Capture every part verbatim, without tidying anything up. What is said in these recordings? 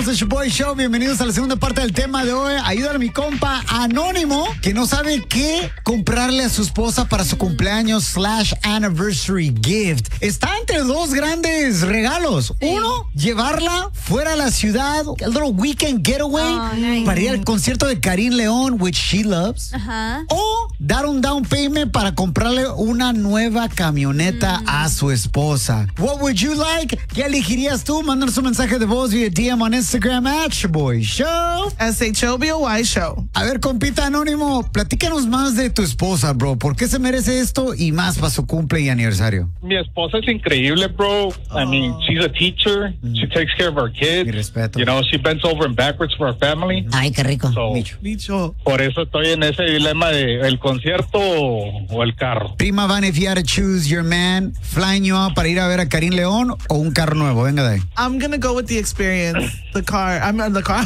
Regresamos al Show Show. Bienvenidos a la segunda parte del tema de hoy. Ayúdale a mi compa Anónimo, que no sabe qué comprarle a su esposa para su cumpleaños slash anniversary gift. Está entre dos grandes regalos. Sí. Uno, llevarla fuera de la ciudad, a little weekend getaway, oh, nice. Para ir al concierto de Karim León, which she loves. Uh-huh. O dar un down payment para comprarle una nueva camioneta mm. a su esposa. What would you like? ¿Qué elegirías tú? Mándanos un mensaje de voz vía D M on Instagram at Shoboy Show. S H O B O Y Show. A ver, compita Anónimo, platícanos más de tu esposa, bro. ¿Por qué se merece esto y más para su cumple y aniversario? Mi esposa es increíble, bro. Oh. I mean, she's a teacher. Mm. She takes care of our kids. Mi respeto. You know, she bends over and backwards for our family. Ay, qué rico. So, Micho. Micho. Por eso estoy en ese dilema de el concierto o, o el carro. Prima Van, if you had to choose your man flying you out para ir a ver a Karim León o un carro nuevo, venga de ahí. I'm gonna go with the experience. The car. I'm in the car.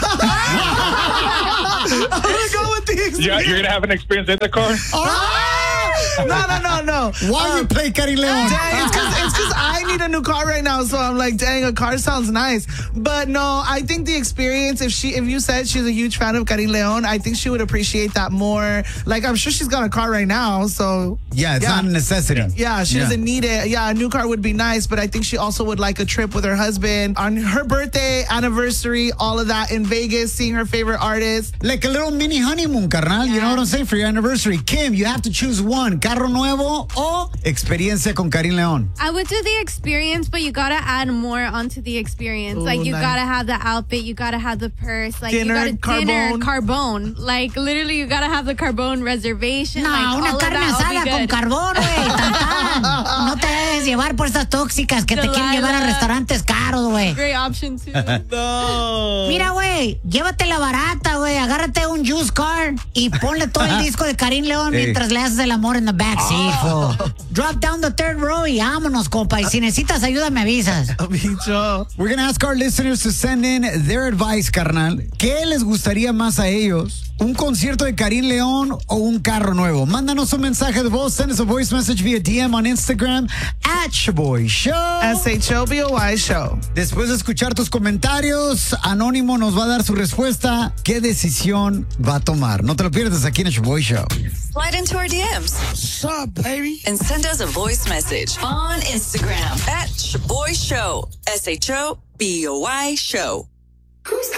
I'm gonna go with the experience. Yeah, you're gonna have an experience in the car? Oh! No, no, no, no. Why um, you play Karim León? Dang, it's because I need a new car right now, so I'm like, dang, a car sounds nice. But no, I think the experience, if she, if you said she's a huge fan of Karim León, I think she would appreciate that more. Like, I'm sure she's got a car right now, so. Yeah, it's yeah. not a necessity. Yeah, she yeah. doesn't need it. Yeah, a new car would be nice, but I think she also would like a trip with her husband on her birthday, anniversary, all of that in Vegas, seeing her favorite artist. Like a little mini honeymoon, carnal. Yeah. You know what I'm saying? For your anniversary. Kim, you have to choose one. Carro nuevo o experiencia con Karim León. I would do the experience, but you gotta add more onto the experience. Ooh, like you nice. gotta have the outfit, you gotta have the purse, like dinner, you gotta dinner, carbone. Like literally, you gotta have the carbone reservation. No, like, una carne asada con carbón, güey. Tan, tan. No te dejes llevar por estas tóxicas que Delilah. Te quieren llevar a restaurantes caros, güey. Great option too. No. Mira, güey, llévatela barata, güey. Agárrate un juice car y ponle todo el disco de Karim León hey. mientras le haces el amor en the backseat, oh. fool. Drop down the third row y vámonos, compa. Y si necesitas ayuda, me avisas. We're going to ask our listeners to send in their advice, carnal. ¿Qué les gustaría más a ellos? ¿Un concierto de Karim León o un carro nuevo? Mándanos un mensaje de voz. Send us a voice message via D M on Instagram at Shoboy Show. S H O B O Y Show. Después de escuchar tus comentarios, Anónimo nos va a dar su respuesta. ¿Qué decisión va a tomar? No te lo pierdas aquí en el Shoboy Show. Slide into our D Ms. What's up, baby? And send us a voice message on Instagram at Shoboy Show. S H O B O Y Show.